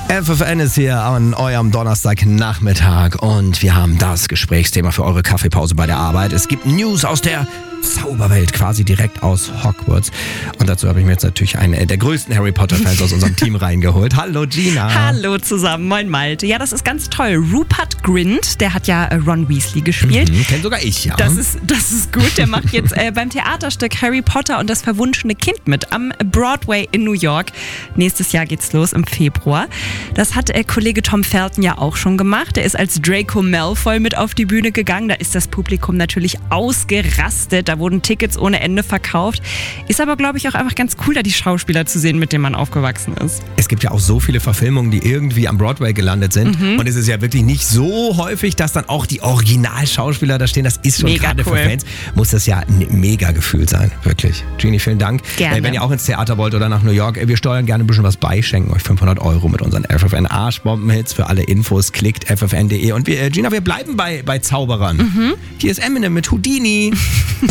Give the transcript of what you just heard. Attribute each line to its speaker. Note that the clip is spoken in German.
Speaker 1: FFN ist hier an eurem Donnerstagnachmittag und wir haben das Gesprächsthema für eure Kaffeepause bei der Arbeit. Es gibt News aus der Zauberwelt, quasi direkt aus Hogwarts. Und dazu habe ich mir jetzt natürlich einen der größten Harry Potter-Fans aus unserem Team reingeholt. Hallo Gina.
Speaker 2: Hallo zusammen, moin Malte. Ja, das ist ganz toll. Rupert Grint, der hat ja Ron Weasley gespielt.
Speaker 1: Kennt sogar ich, ja.
Speaker 2: Das ist gut. Der macht jetzt beim Theaterstück Harry Potter und das verwunschene Kind mit am Broadway in New York. Nächstes Jahr geht's los im Februar. Das hat Kollege Tom Felton ja auch schon gemacht. Er ist als Draco Malfoy mit auf die Bühne gegangen. Da ist das Publikum natürlich ausgerastet. Da wurden Tickets ohne Ende verkauft. Ist aber, glaube ich, auch einfach ganz cool, da die Schauspieler zu sehen, mit denen man aufgewachsen ist.
Speaker 1: Es gibt ja auch so viele Verfilmungen, die irgendwie am Broadway gelandet sind. Und es ist ja wirklich nicht so häufig, dass dann auch die Originalschauspieler da stehen. Das ist schon
Speaker 2: Mega
Speaker 1: gerade
Speaker 2: cool.
Speaker 1: für Fans, muss das ja ein mega Gefühl sein. Wirklich. Gini, vielen Dank.
Speaker 2: Gerne.
Speaker 1: Wenn ihr auch ins Theater wollt oder nach New York, wir steuern gerne ein bisschen was bei, schenken euch 500 € mit unseren FFN Arschbombenhits. Für alle Infos klickt ffn.de. Und Gina, wir bleiben bei Zauberern. Hier ist Eminem mit Houdini.